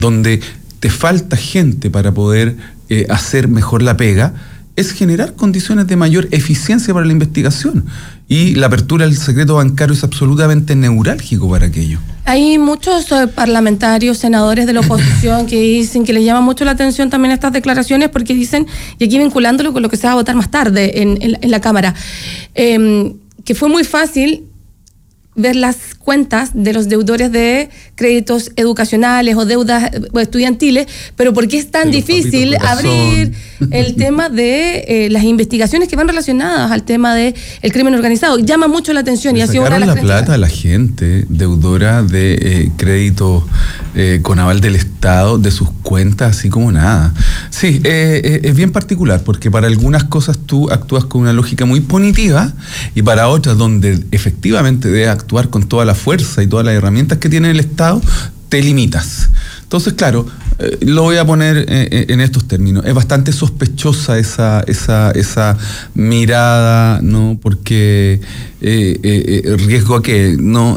donde te falta gente para poder hacer mejor la pega, es generar condiciones de mayor eficiencia para la investigación. Y la apertura del secreto bancario es absolutamente neurálgico para aquello. Hay muchos parlamentarios, senadores de la oposición que dicen que les llama mucho la atención también estas declaraciones porque dicen, y aquí vinculándolo con lo que se va a votar más tarde en la Cámara, que fue muy fácil ver las cuentas de los deudores de créditos educacionales o deudas estudiantiles, pero ¿por qué es tan difícil abrir el tema de las investigaciones que van relacionadas al tema del crimen organizado? Llama mucho la atención. Y así ahora la plata a la gente deudora de créditos con aval del Estado de sus cuentas así como nada. Sí, es bien particular porque para algunas cosas tú actúas con una lógica muy punitiva y para otras donde efectivamente debes actuar con toda la fuerza y todas las herramientas que tiene el Estado, te limitas. Entonces, claro, lo voy a poner en estos términos. Es bastante sospechosa esa mirada, ¿no? Porque riesgo a que no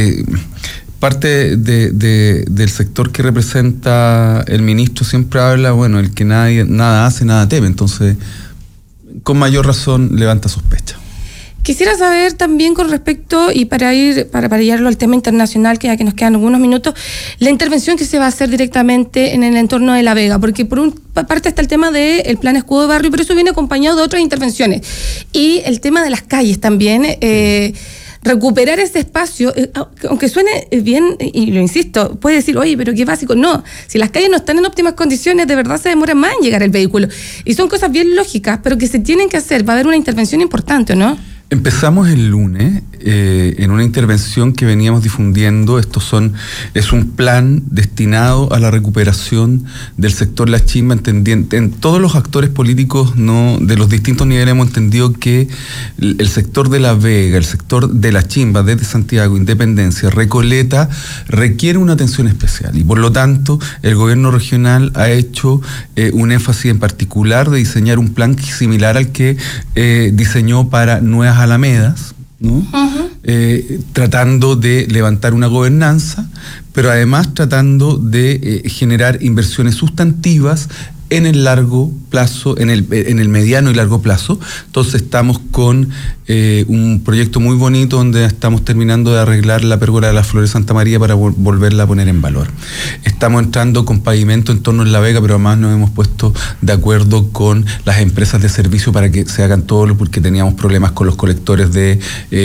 parte del sector que representa el ministro siempre habla, bueno, el que nada hace, nada teme. Entonces, con mayor razón levanta sospecha. Quisiera saber también con respecto, y para llevarlo al tema internacional, que ya que nos quedan algunos minutos, la intervención que se va a hacer directamente en el entorno de La Vega, porque por una parte está el tema del plan escudo de barrio, pero eso viene acompañado de otras intervenciones. Y el tema de las calles también, recuperar ese espacio, aunque suene bien, y lo insisto, puede decir, oye, pero qué básico. No, si las calles no están en óptimas condiciones, de verdad se demora más en llegar el vehículo. Y son cosas bien lógicas, pero que se tienen que hacer. Va a haber una intervención importante, ¿no? Empezamos el lunes en una intervención que veníamos difundiendo. Es un plan destinado a la recuperación del sector La Chimba. En todos los actores políticos, ¿no?, de los distintos niveles hemos entendido que el sector de La Vega, el sector de La Chimba, desde Santiago, Independencia, Recoleta, requiere una atención especial. Y por lo tanto, el gobierno regional ha hecho un énfasis en particular de diseñar un plan similar al que diseñó para Nuevas Alamedas, ¿no? Uh-huh. Tratando de levantar una gobernanza, pero además tratando de generar inversiones sustantivas en el largo plazo, en el mediano y largo plazo. Entonces estamos con un proyecto muy bonito donde estamos terminando de arreglar la pérgola de las Flores Santa María para volverla a poner en valor. Estamos entrando con pavimento en torno a La Vega, pero además nos hemos puesto de acuerdo con las empresas de servicio para que se hagan todo, porque teníamos problemas con los colectores de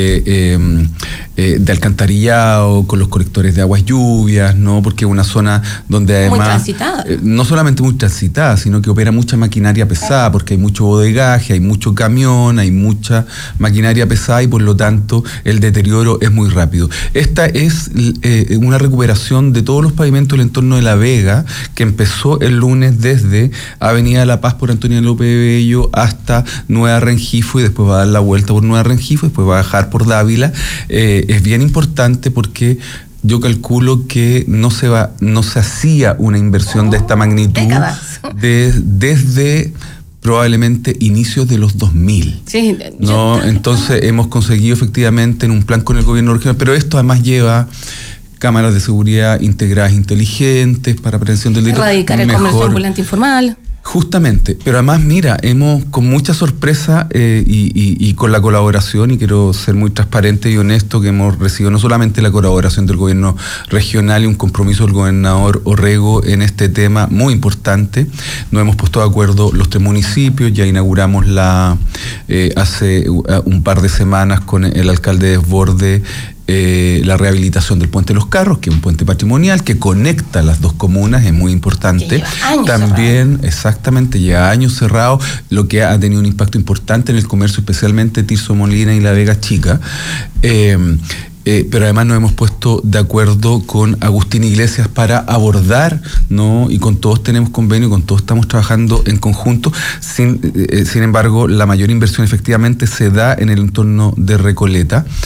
alcantarillado, con los colectores de aguas lluvias, ¿no? Porque es una zona donde además muy transitada. No solamente muy transitada, sino que opera mucha maquinaria pesada, porque hay mucho bodegaje, hay mucho camión, hay mucha maquinaria pesada y por lo tanto el deterioro es muy rápido. Esta es una recuperación de todos los pavimentos del entorno de La Vega, que empezó el lunes desde Avenida La Paz por Antonio López de Bello hasta Nueva Rengifo y después va a dar la vuelta por Nueva Rengifo, después va a bajar por Dávila. Es bien importante porque yo calculo que no se hacía una inversión de esta magnitud desde probablemente inicios de los 2000. Sí, ¿no? Entonces hemos conseguido efectivamente en un plan con el gobierno regional, pero esto además lleva cámaras de seguridad integradas inteligentes para prevención del delito. Erradicar el comercio ambulante informal. Justamente, pero además, mira, hemos con mucha sorpresa y con la colaboración, y quiero ser muy transparente y honesto, que hemos recibido no solamente la colaboración del gobierno regional y un compromiso del gobernador Orrego en este tema muy importante. Nos hemos puesto de acuerdo los 3 municipios, ya inauguramos hace un par de semanas con el alcalde de Desborde la rehabilitación del Puente de los Carros, que es un puente patrimonial que conecta las dos comunas, es muy importante. También, cerrado. Exactamente, lleva años cerrado, lo que ha tenido un impacto importante en el comercio, especialmente Tirso Molina y La Vega Chica. Pero además nos hemos puesto de acuerdo con Agustín Iglesias para abordar, ¿no? Y con todos tenemos convenio, con todos estamos trabajando en conjunto. Sin embargo, la mayor inversión efectivamente se da en el entorno de Recoleta.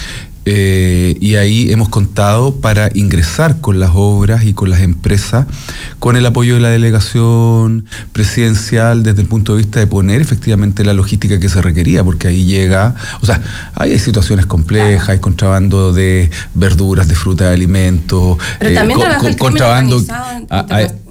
y ahí hemos contado para ingresar con las obras y con las empresas, con el apoyo de la delegación presidencial desde el punto de vista de poner efectivamente la logística que se requería, porque ahí llega, o sea, hay situaciones complejas, hay contrabando de verduras, de fruta, de alimentos, pero también contrabando